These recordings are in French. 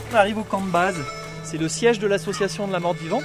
On arrive au camp de base. C'est le siège de l'association de la Morte Vivante.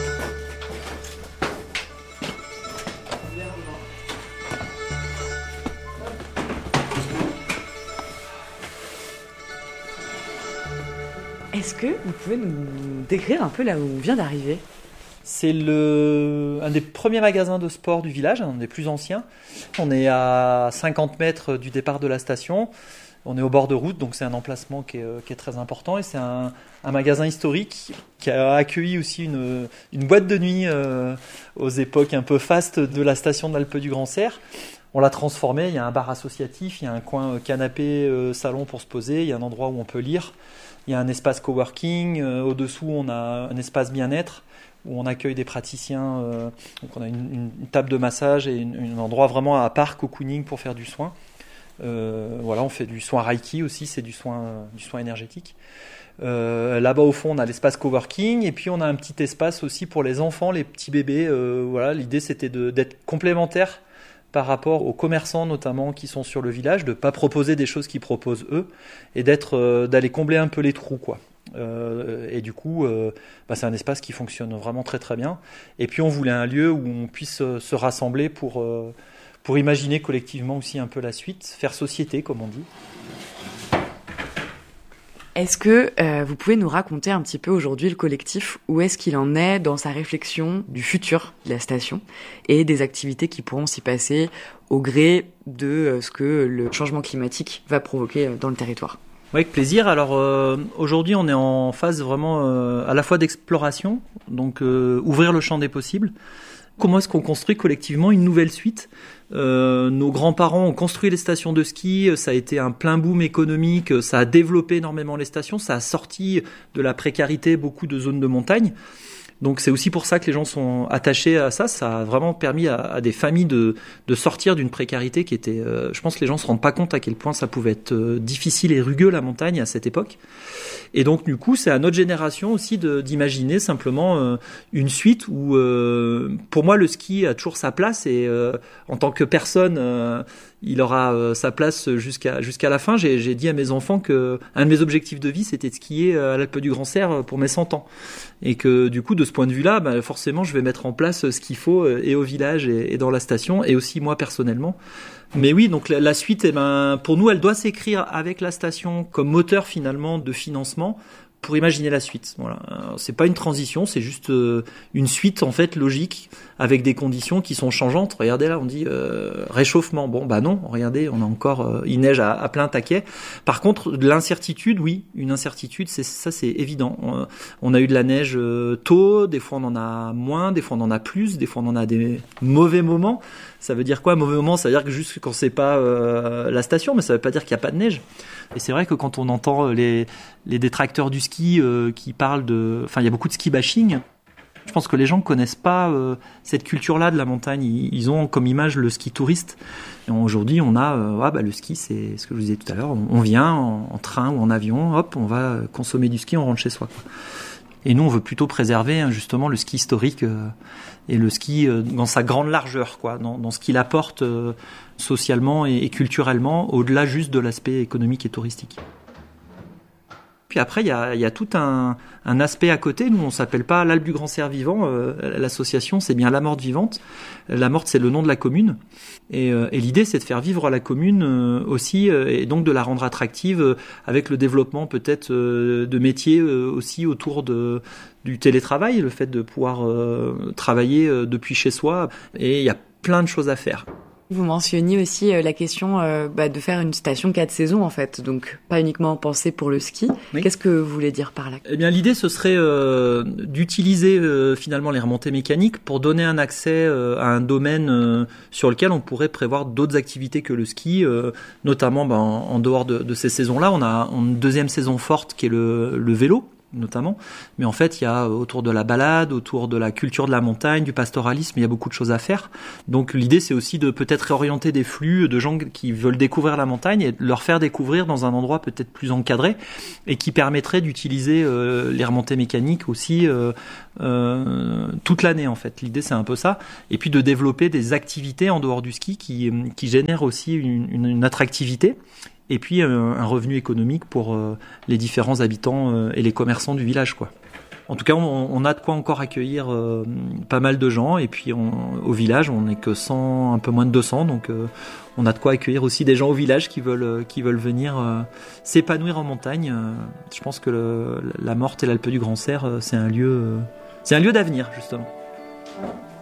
Est-ce que vous pouvez nous décrire un peu là où on vient d'arriver ? C'est un des premiers magasins de sport du village, un des plus anciens. On est à 50 mètres du départ de la station. On est au bord de route, donc c'est un emplacement qui est très important. Et c'est un magasin historique qui a accueilli aussi une boîte de nuit aux époques un peu fastes de la station de l'Alpe du Grand Serre. On l'a transformé, il y a un bar associatif, il y a un coin canapé, salon pour se poser, il y a un endroit où on peut lire. Il y a un espace coworking, au-dessous on a un espace bien-être où on accueille des praticiens, donc on a une table de massage et un endroit vraiment à part cocooning pour faire du soin. On fait du soin Reiki aussi, c'est du soin énergétique. Là-bas au fond on a l'espace coworking et puis on a un petit espace aussi pour les enfants, les petits bébés. L'idée c'était d'être complémentaire par rapport aux commerçants notamment qui sont sur le village, de ne pas proposer des choses qu'ils proposent eux et d'aller combler un peu les trous, quoi. Et du coup, c'est un espace qui fonctionne vraiment très très bien. Et puis on voulait un lieu où on puisse se rassembler pour imaginer collectivement aussi un peu la suite, faire société comme on dit. Est-ce que vous pouvez nous raconter un petit peu aujourd'hui le collectif, où est-ce qu'il en est dans sa réflexion du futur de la station et des activités qui pourront s'y passer au gré de ce que le changement climatique va provoquer dans le territoire ? Oui, avec plaisir. Alors aujourd'hui on est en phase vraiment à la fois d'exploration, donc ouvrir le champ des possibles. Comment est-ce qu'on construit collectivement une nouvelle suite ? Nos grands-parents ont construit les stations de ski, ça a été un plein boom économique, ça a développé énormément les stations, ça a sorti de la précarité beaucoup de zones de montagne. Donc c'est aussi pour ça que les gens sont attachés à ça. Ça a vraiment permis à des familles de sortir d'une précarité qui était... je pense que les gens ne se rendent pas compte à quel point ça pouvait être difficile et rugueux la montagne à cette époque. Et donc du coup c'est à notre génération aussi d'imaginer simplement une suite où pour moi le ski a toujours sa place et en tant que personne... il aura sa place jusqu'à la fin. J'ai dit à mes enfants que un de mes objectifs de vie, c'était de skier à l'Alpe du Grand Serre pour mes 100 ans. Et que du coup, de ce point de vue-là, forcément, je vais mettre en place ce qu'il faut et au village et dans la station, et aussi moi personnellement. Mais oui, donc la suite, pour nous, elle doit s'écrire avec la station comme moteur finalement de financement pour imaginer la suite. Voilà. C'est pas une transition, c'est juste une suite en fait logique avec des conditions qui sont changeantes. Regardez là, on dit réchauffement. Bon, non, regardez, on a encore il neige à plein taquet. Par contre, de l'incertitude, oui, une incertitude, c'est évident. On a eu de la neige tôt, des fois on en a moins, des fois on en a plus, des fois on en a des mauvais moments. Ça veut dire quoi, mauvais moment ? Ça veut dire que juste quand c'est pas la station, mais ça veut pas dire qu'il y a pas de neige. Et c'est vrai que quand on entend les détracteurs du ski qui parlent il y a beaucoup de ski bashing. Je pense que les gens ne connaissent pas cette culture-là de la montagne. Ils ont comme image le ski touriste. Et aujourd'hui, on a le ski, c'est ce que je vous disais tout à l'heure. On vient en train ou en avion, hop, on va consommer du ski, on rentre chez soi, quoi. Et nous, on veut plutôt préserver justement le ski historique et le ski dans sa grande largeur, quoi, dans ce qu'il apporte socialement et culturellement, au-delà juste de l'aspect économique et touristique. Puis après, il y a tout un aspect à côté. Nous, on s'appelle pas l'Alpe du Grand Serre Vivant. L'association, c'est bien la Morte Vivante. La Morte, c'est le nom de la commune. Et l'idée, c'est de faire vivre la commune aussi, et donc de la rendre attractive avec le développement peut-être de métiers aussi autour du télétravail, le fait de pouvoir travailler depuis chez soi. Et il y a plein de choses à faire. Vous mentionniez aussi la question de faire une station 4 saisons en fait, donc pas uniquement pensée pour le ski. Oui. Qu'est-ce que vous voulez dire par là ? Eh bien, l'idée ce serait d'utiliser finalement les remontées mécaniques pour donner un accès à un domaine sur lequel on pourrait prévoir d'autres activités que le ski, notamment en dehors de ces saisons-là. On a une deuxième saison forte qui est le vélo, notamment, mais en fait il y a autour de la balade, autour de la culture de la montagne, du pastoralisme, il y a beaucoup de choses à faire. Donc l'idée c'est aussi de peut-être réorienter des flux de gens qui veulent découvrir la montagne et de leur faire découvrir dans un endroit peut-être plus encadré et qui permettrait d'utiliser les remontées mécaniques aussi toute l'année en fait. L'idée c'est un peu ça, et puis de développer des activités en dehors du ski qui génèrent aussi une attractivité et puis un revenu économique pour les différents habitants et les commerçants du village, quoi. En tout cas, on a de quoi encore accueillir pas mal de gens, et puis au village, on n'est que 100, un peu moins de 200, donc on a de quoi accueillir aussi des gens au village qui veulent venir s'épanouir en montagne. Je pense que la Morte et l'Alpe du Grand Serre, c'est un lieu d'avenir, justement.